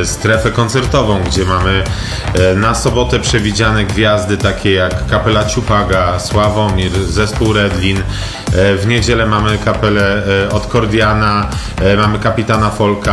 strefę koncertową, gdzie mamy na sobotę przewidziane gwiazdy takie jak kapela Ciupaga, Sławomir, zespół Redlin. W niedzielę mamy kapelę od Kordiana, mamy Kapitana Folka.